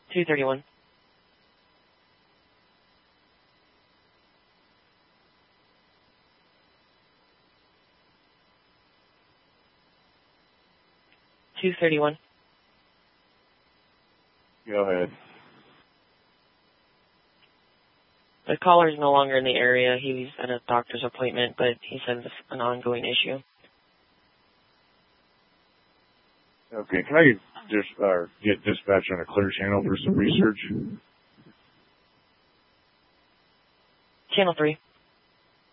231. Go ahead. The caller is no longer in the area. He's at a doctor's appointment, but he said it's an ongoing issue. Okay, can I get dispatch on a clear channel for some research? Channel 3.